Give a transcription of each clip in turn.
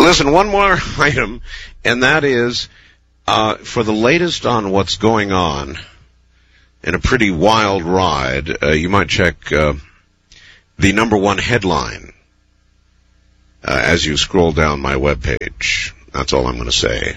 Listen, one more item, and that is for the latest on what's going on in a pretty wild ride, you might check the number one headline as you scroll down my webpage. That's all I'm going to say.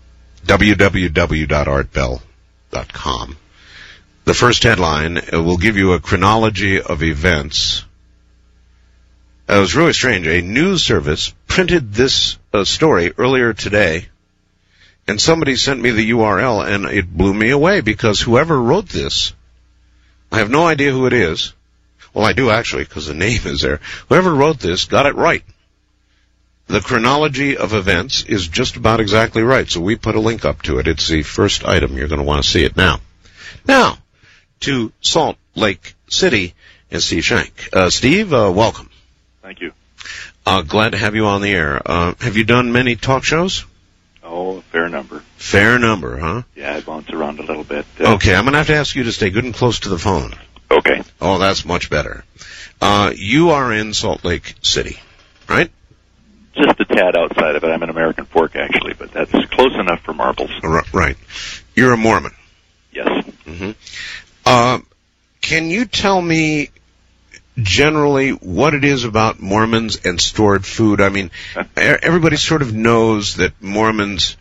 www.artbell.com. The first headline will give you a chronology of events. It was really strange. A news service printed this story earlier today, and somebody sent me the URL, and it blew me away because whoever wrote this, I have no idea who it is. Well, I do actually, because the name is there. Whoever wrote this got it right. The chronology of events is just about exactly right, so we put a link up to it. It's the first item. You're going to want to see it now. Now, to Salt Lake City and Steve Shank. Steve, welcome. Thank you. Glad to have you on the air. Have you done many talk shows? Oh, a fair number. Fair number, huh? Yeah, I bounce around a little bit. Okay, I'm going to have to ask you to stay good and close to the phone. Okay. Oh, that's much better. You are in Salt Lake City, right? Just a tad outside of it. I'm in American Fork, actually, but that's close enough for marbles. Right. You're a Mormon. Yes. Mm-hmm. Can you tell me generally what it is about Mormons and stored food? I mean, everybody sort of knows that Mormons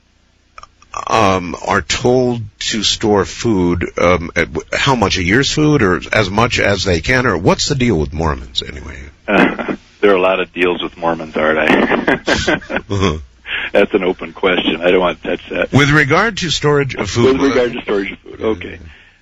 are told to store food, how much, a year's food, or as much as they can, or what's the deal with Mormons anyway? There are a lot of deals with Mormons, aren't I? Uh-huh. That's an open question. I don't want to touch that. With regard to storage of food. With regard to storage of food, okay.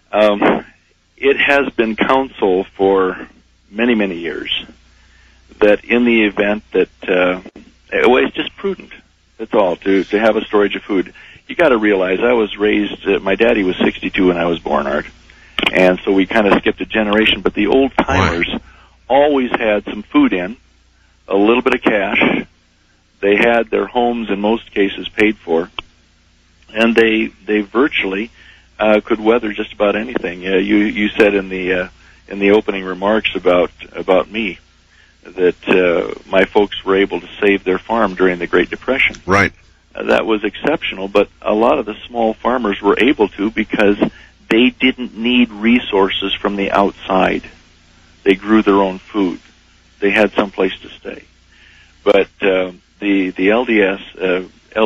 It has been counsel for many, many years that in the event that, well, it's just prudent, that's all, to have a storage of food. You got to realize I was raised, my daddy was 62 when I was born, Art, and so we kind of skipped a generation, but the old-timers always had some food in, a little bit of cash. They had their homes in most cases paid for, and they virtually could weather just about anything. You said in the opening remarks about me that my folks were able to save their farm during the Great Depression. Right. That was exceptional, but a lot of the small farmers were able to because they didn't need resources from the outside. They grew their own food. They had some place to stay. But the LDS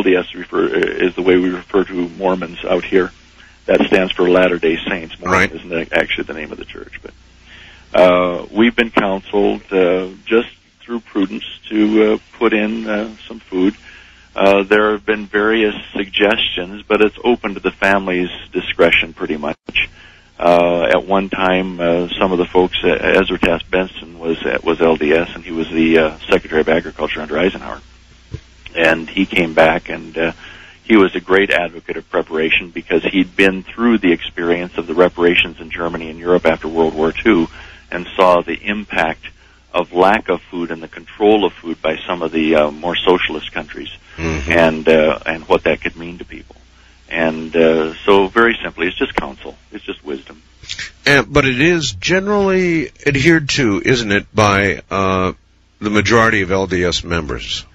is the way we refer to Mormons out here. That stands for Latter-day Saints. Mormon isn't actually the name of the church, but we've been counseled just through prudence to put in some food. There have been various suggestions, but it's open to the family's discretion pretty much. At one time, some of the folks, Ezra Taft Benson was LDS, and he was the Secretary of Agriculture under Eisenhower. And he came back, and he was a great advocate of preparation because he'd been through the experience of the reparations in Germany and Europe after World War II and saw the impact of lack of food and the control of food by some of the more socialist countries, and what that could mean to people. And so very simply, it's just counsel. It's just wisdom. But it is generally adhered to, isn't it, by the majority of LDS members?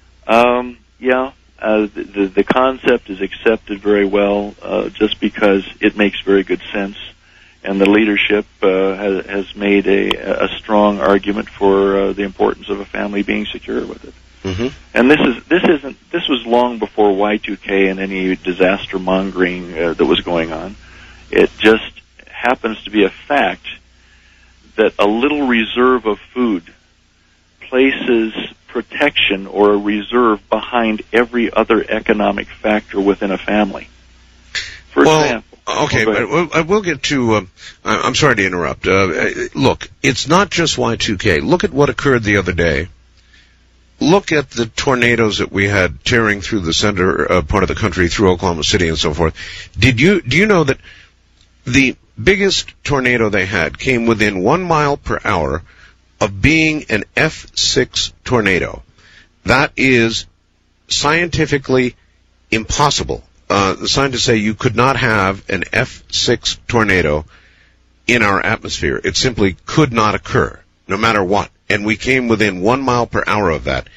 Yeah. The concept is accepted very well just because it makes very good sense. And the leadership has made a strong argument for the importance of a family being secure with it. Mm-hmm. And this was long before Y2K and any disaster mongering that was going on. It just happens to be a fact that a little reserve of food places protection or a reserve behind every other economic factor within a family. For example. Okay, but we'll get to, I'm sorry to interrupt. Look, it's not just Y2K. Look at what occurred the other day. Look at the tornadoes that we had tearing through the center part of the country, through Oklahoma City and so forth. Do you know that the biggest tornado they had came within 1 mile per hour of being an F6 tornado? That is scientifically impossible. The scientists say you could not have an F6 tornado in our atmosphere. It simply could not occur, no matter what. And we came within 1 mile per hour of that.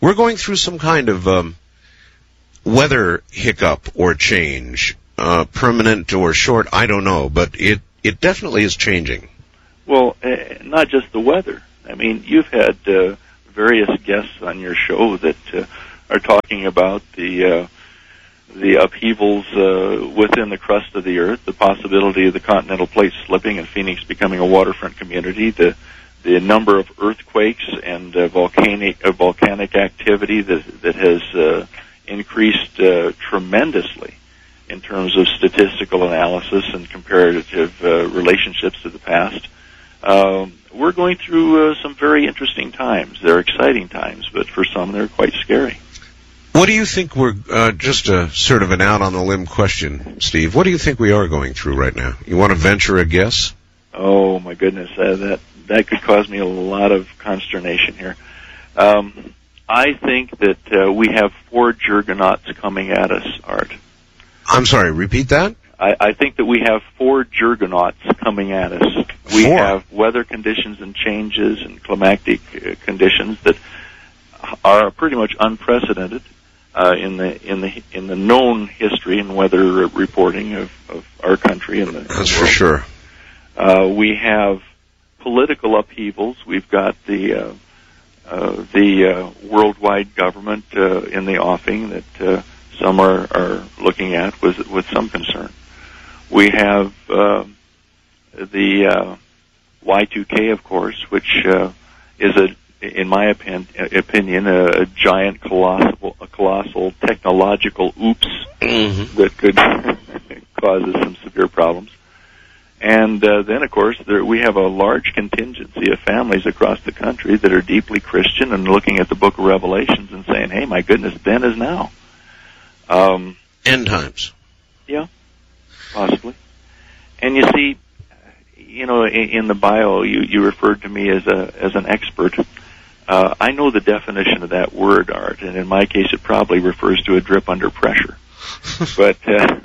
we're going through some kind of weather hiccup or change, permanent or short, I don't know, but it definitely is changing. Well, not just the weather. I mean, you've had various guests on your show that are talking about the upheavals within the crust of the Earth, the possibility of the continental plate slipping and Phoenix becoming a waterfront community, the number of earthquakes and volcanic activity that has increased tremendously in terms of statistical analysis and comparative relationships to the past. We're going through some very interesting times. They're exciting times, but for some they're quite scary. What do you think we're, just a sort of an out-on-the-limb question, Steve, what do you think we are going through right now? You want to venture a guess? Oh, my goodness, that could cause me a lot of consternation here. I think that we have 4 Jurgenauts coming at us, Art. I'm sorry, repeat that? I think that we have 4 Jurgenauts coming at us. We have weather conditions and changes and climatic conditions that are pretty much unprecedented in the known history and weather reporting of our country and the That's world. for sure. We have political upheavals. We've got the worldwide government in the offing that some are looking at with some concern. We have the Y2K, of course, which is in my opinion, a giant, colossal technological oops that could cause us some severe problems. And then, of course, we have a large contingency of families across the country that are deeply Christian and looking at the Book of Revelations and saying, "Hey, my goodness, then is now." End times. Yeah, possibly. And you see, in the bio, you referred to me as an expert. I know the definition of that word, Art, and in my case, it probably refers to a drip under pressure. But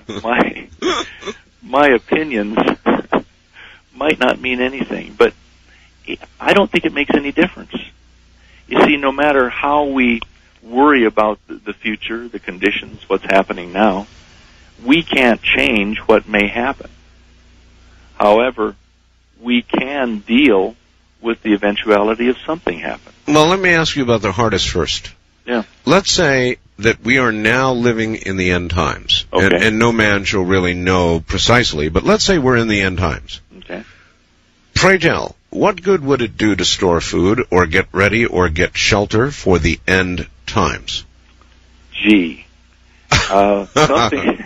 my opinions might not mean anything, but I don't think it makes any difference. You see, no matter how we worry about the future, the conditions, what's happening now, we can't change what may happen. However, we can deal with the eventuality of something happening. Well, let me ask you about the hardest first. Yeah. Let's say that we are now living in the end times, okay. and no man shall really know precisely, but let's say we're in the end times. Okay. Pray tell, what good would it do to store food or get ready or get shelter for the end times? Gee. Something.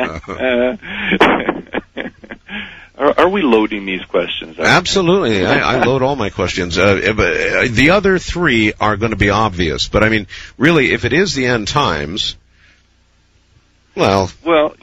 Are we loading these questions? Absolutely. I load all my questions. The other 3 are going to be obvious. But, I mean, really, if it is the end times, well... Well,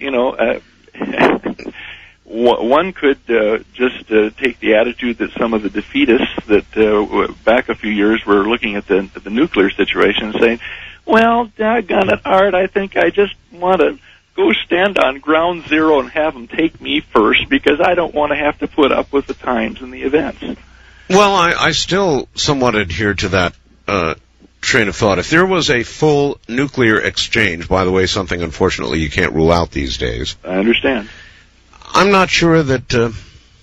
one could just take the attitude that some of the defeatists that back a few years were looking at the nuclear situation and saying, well, daggone it, Art, I think I just want to go stand on ground zero and have them take me first because I don't want to have to put up with the times and the events. Well, I still somewhat adhere to that train of thought. If there was a full nuclear exchange, by the way, something unfortunately you can't rule out these days. I understand. I'm not sure there'd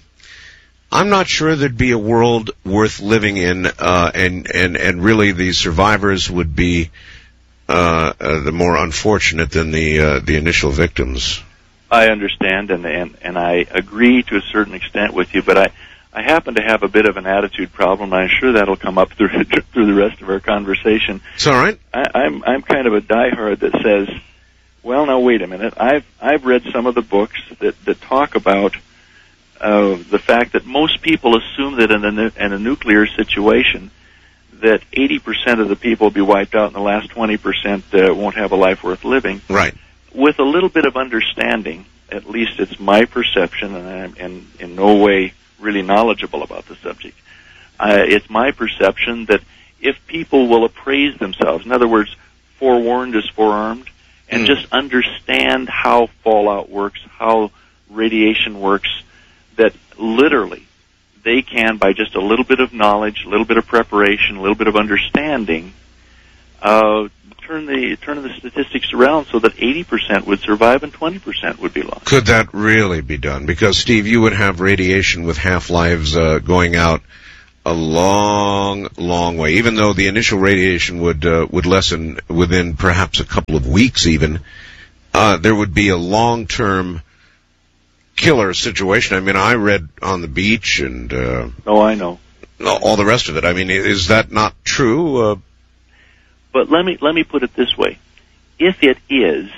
be a world worth living in, and really the survivors would be the more unfortunate than the initial victims. I understand, and I agree to a certain extent with you, but I happen to have a bit of an attitude problem. I'm sure that'll come up through the rest of our conversation. It's all right. I'm kind of a diehard that says, well, now wait a minute. I've read some of the books that talk about the fact that most people assume that in a nuclear situation that 80% of the people will be wiped out and the last 20% won't have a life worth living. Right. With a little bit of understanding, at least it's my perception, and I'm in no way really knowledgeable about the subject. It's my perception that if people will appraise themselves, in other words, forewarned is forearmed, and just understand how fallout works, how radiation works, that literally they can, by just a little bit of knowledge, a little bit of preparation, a little bit of understanding, Turn the statistics around so that 80% would survive and 20% would be lost. Could that really be done? Because, Steve, you would have radiation with half-lives going out a long, long way. Even though the initial radiation would lessen within perhaps a couple of weeks even, there would be a long-term killer situation. I mean, I read On the Beach and... Oh, I know. All the rest of it. I mean, is that not true? But let me put it this way. If it is,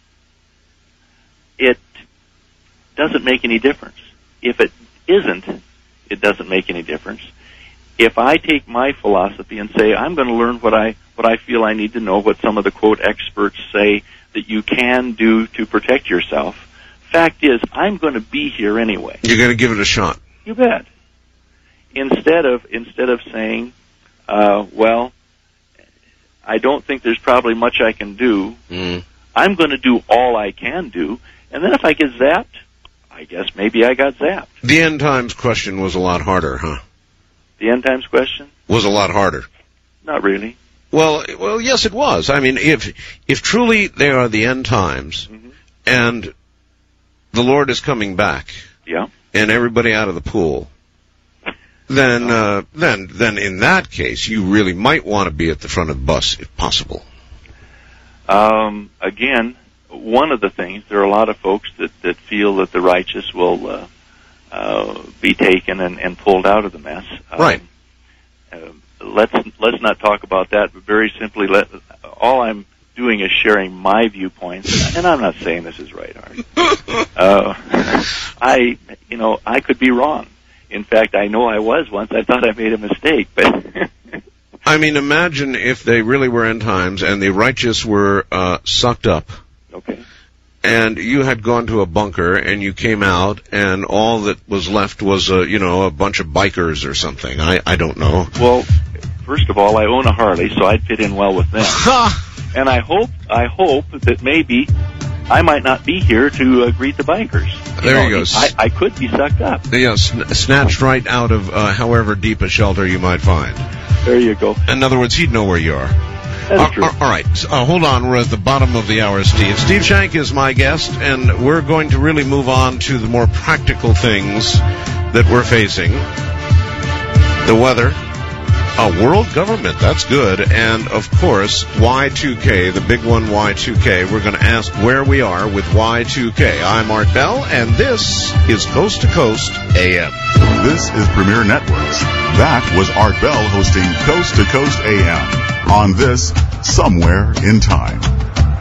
it doesn't make any difference. If it isn't, it doesn't make any difference. If I take my philosophy and say, I'm going to learn what I feel I need to know, what some of the, quote, experts say that you can do to protect yourself, fact is, I'm going to be here anyway. You're going to give it a shot. You bet. Instead of saying, well, I don't think there's probably much I can do. I'm going to do all I can do, and then if I get zapped, I guess maybe I got zapped. The end times question was a lot harder, huh? The end times question? Was a lot harder. Not really. Well, yes, it was. I mean, if truly they are the end times, and the Lord is coming back, yeah, and everybody out of the pool, then in that case, you really might want to be at the front of the bus if possible. Again, one of the things, there are a lot of folks that feel that the righteous will be taken and pulled out of the mess. Right. Let's not talk about that, but very simply, all I'm doing is sharing my viewpoints, and I'm not saying this is right, Art. I could be wrong. In fact, I know I was once. I thought I made a mistake, but I mean, imagine if they really were end times and the righteous were sucked up. Okay. And you had gone to a bunker and you came out and all that was left was a bunch of bikers or something. I don't know. Well, first of all, I own a Harley, so I'd fit in well with them. And I hope that maybe I might not be here to greet the bikers. There you go. I could be sucked up. Yeah, snatched right out of however deep a shelter you might find. There you go. In other words, he'd know where you are. That's true. All right. Hold on. We're at the bottom of the hour, Steve. Steve Shank is my guest, and we're going to really move on to the more practical things that we're facing. The weather. World government, that's good. And, of course, Y2K, the big one, Y2K. We're going to ask where we are with Y2K. I'm Art Bell, and this is Coast to Coast AM. This is Premier Networks. That was Art Bell hosting Coast to Coast AM on this Somewhere in Time.